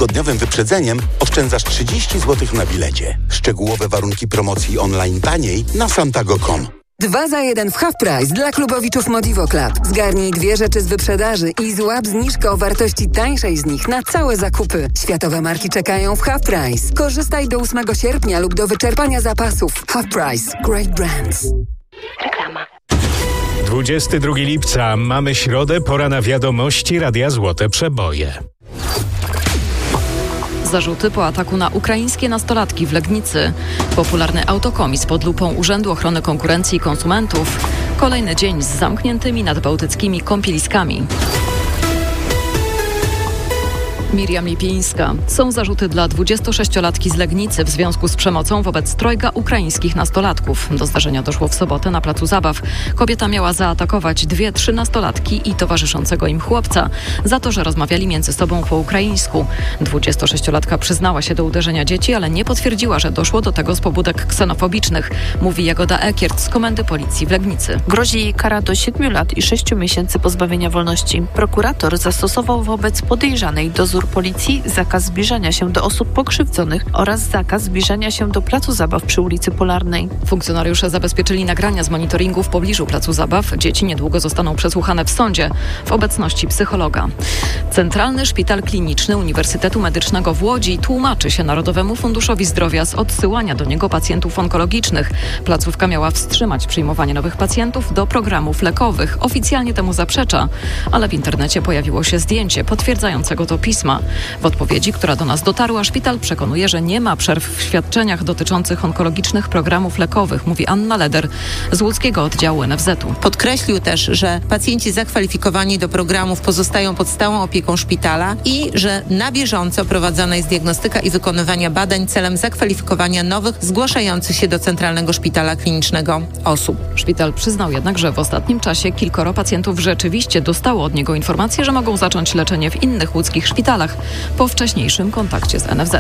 dwutygodniowym wyprzedzeniem oszczędzasz 30 zł na bilecie. Szczegółowe warunki promocji online taniej na santago.com. 2 za 1 w Half Price dla klubowiczów Modivo Club. Zgarnij 2 rzeczy z wyprzedaży i złap zniżkę o wartości tańszej z nich na całe zakupy. Światowe marki czekają w Half Price. Korzystaj do 8 sierpnia lub do wyczerpania zapasów. Half Price. Great brands. Reklama. 22 lipca. Mamy środę, pora na wiadomości Radia Złote Przeboje. Zarzuty po ataku na ukraińskie nastolatki w Legnicy. Popularny autokomis pod lupą Urzędu Ochrony Konkurencji i Konsumentów. Kolejny dzień z zamkniętymi nadbałtyckimi kąpieliskami. Miriam Lipińska. Są zarzuty dla 26-latki z Legnicy w związku z przemocą wobec trojga ukraińskich nastolatków. Do zdarzenia doszło w sobotę na placu zabaw. Kobieta miała zaatakować 2 13-latki i towarzyszącego im chłopca za to, że rozmawiali między sobą po ukraińsku. 26-latka przyznała się do uderzenia dzieci, ale nie potwierdziła, że doszło do tego z pobudek ksenofobicznych, mówi Jagoda Ekiert z Komendy Policji w Legnicy. Grozi jej kara do 7 lat i 6 miesięcy pozbawienia wolności. Prokurator zastosował wobec podejrzanej dozór policji zakaz zbliżania się do osób pokrzywdzonych oraz zakaz zbliżania się do placu zabaw przy ulicy Polarnej. Funkcjonariusze zabezpieczyli nagrania z monitoringu w pobliżu placu zabaw. Dzieci niedługo zostaną przesłuchane w sądzie w obecności psychologa. Centralny Szpital Kliniczny Uniwersytetu Medycznego w Łodzi tłumaczy się Narodowemu Funduszowi Zdrowia z odsyłania do niego pacjentów onkologicznych. Placówka miała wstrzymać przyjmowanie nowych pacjentów do programów lekowych. Oficjalnie temu zaprzecza, ale w internecie pojawiło się zdjęcie potwierdzającego to pisma. W odpowiedzi, która do nas dotarła, szpital przekonuje, że nie ma przerw w świadczeniach dotyczących onkologicznych programów lekowych, mówi Anna Leder z łódzkiego oddziału NFZ-u. Podkreślił też, że pacjenci zakwalifikowani do programów pozostają pod stałą opieką szpitala i że na bieżąco prowadzona jest diagnostyka i wykonywania badań celem zakwalifikowania nowych, zgłaszających się do Centralnego Szpitala Klinicznego osób. Szpital przyznał jednak, że w ostatnim czasie kilkoro pacjentów rzeczywiście dostało od niego informację, że mogą zacząć leczenie w innych łódzkich szpitalach po wcześniejszym kontakcie z NFZ.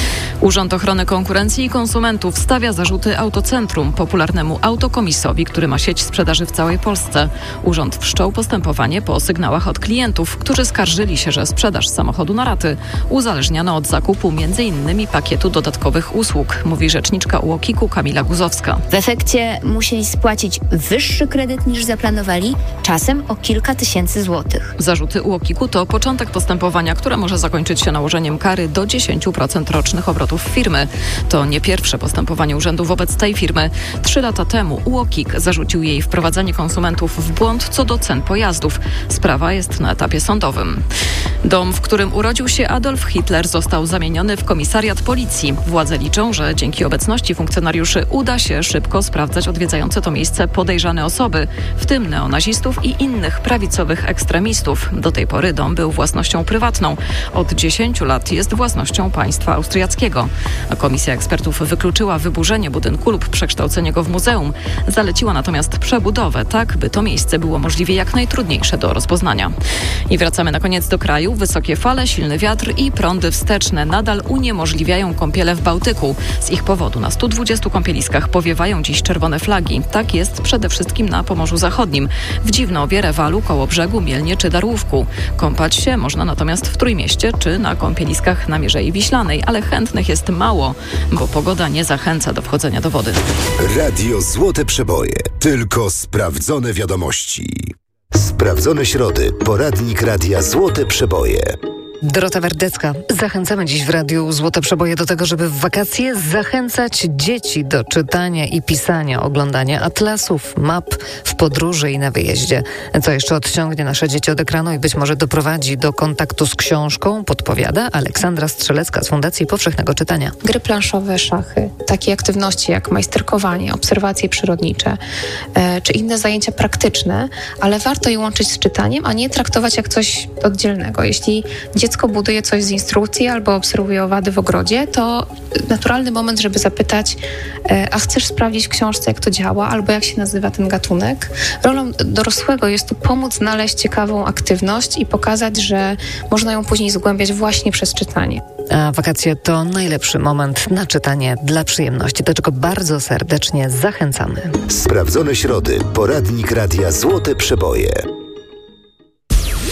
Urząd Ochrony Konkurencji i Konsumentów stawia zarzuty Autocentrum, popularnemu autokomisowi, który ma sieć sprzedaży w całej Polsce. Urząd wszczął postępowanie po sygnałach od klientów, którzy skarżyli się, że sprzedaż samochodu na raty uzależniano od zakupu m.in. pakietu dodatkowych usług, mówi rzeczniczka UOKiK-u Kamila Guzowska. W efekcie musieli spłacić wyższy kredyt niż zaplanowali, czasem o kilka tysięcy złotych. Zarzuty UOKiK-u to początek postępowania, które może zakończyć się nałożeniem kary do 10% rocznych obrotów firmy. To nie pierwsze postępowanie urzędu wobec tej firmy. 3 lata temu UOKiK zarzucił jej wprowadzanie konsumentów w błąd co do cen pojazdów. Sprawa jest na etapie sądowym. Dom, w którym urodził się Adolf Hitler, został zamieniony w komisariat policji. Władze liczą, że dzięki obecności funkcjonariuszy uda się szybko sprawdzać odwiedzające to miejsce podejrzane osoby, w tym neonazistów i innych prawicowych ekstremistów. Do tej pory dom był własnością prywatną. Od 10 lat jest własnością państwa austriackiego. Komisja ekspertów wykluczyła wyburzenie budynku lub przekształcenie go w muzeum. Zaleciła natomiast przebudowę, tak by to miejsce było możliwie jak najtrudniejsze do rozpoznania. I wracamy na koniec do kraju. Wysokie fale, silny wiatr i prądy wsteczne nadal uniemożliwiają kąpiele w Bałtyku. Z ich powodu na 120 kąpieliskach powiewają dziś czerwone flagi. Tak jest przede wszystkim na Pomorzu Zachodnim. W Dziwnowie, Rewalu, Kołobrzegu, Mielnie czy Darłówku. Kąpać się można natomiast w Trójmieście czy na kąpieliskach na Mierzei Wiślanej, ale chętnych jest mało, bo pogoda nie zachęca do wchodzenia do wody. Radio Złote Przeboje. Tylko sprawdzone wiadomości. Sprawdzone środy. Poradnik Radia Złote Przeboje. Dorota Wardecka. Zachęcamy dziś w Radiu Złote Przeboje do tego, żeby w wakacje zachęcać dzieci do czytania i pisania, oglądania atlasów, map w podróży i na wyjeździe. Co jeszcze odciągnie nasze dzieci od ekranu i być może doprowadzi do kontaktu z książką, podpowiada Aleksandra Strzelecka z Fundacji Powszechnego Czytania. Gry planszowe, szachy, takie aktywności jak majsterkowanie, obserwacje przyrodnicze czy inne zajęcia praktyczne, ale warto je łączyć z czytaniem, a nie traktować jak coś oddzielnego. Jeśli dziecko buduje coś z instrukcji albo obserwuje owady w ogrodzie, to naturalny moment, żeby zapytać, a chcesz sprawdzić w książce, jak to działa, albo jak się nazywa ten gatunek. Rolą dorosłego jest tu pomóc znaleźć ciekawą aktywność i pokazać, że można ją później zgłębiać właśnie przez czytanie. A wakacje to najlepszy moment na czytanie dla przyjemności, do czego bardzo serdecznie zachęcamy. Sprawdzone środy. Poradnik Radia Złote Przeboje.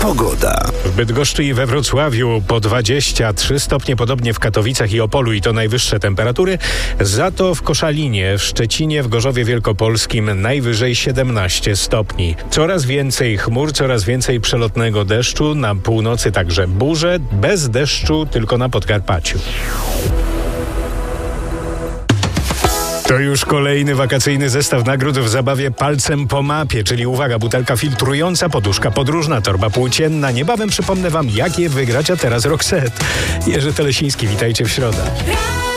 Pogoda. W Bydgoszczy i we Wrocławiu po 23 stopnie, podobnie w Katowicach i Opolu i to najwyższe temperatury. Za to w Koszalinie, w Szczecinie, w Gorzowie Wielkopolskim najwyżej 17 stopni. Coraz więcej chmur, coraz więcej przelotnego deszczu. Na północy także burze, bez deszczu tylko na Podkarpaciu. To już kolejny wakacyjny zestaw nagród w zabawie palcem po mapie, czyli uwaga, butelka filtrująca, poduszka podróżna, torba płócienna. Niebawem przypomnę wam, jak je wygrać, a teraz Roxette. Jerzy Telesiński, witajcie w środę.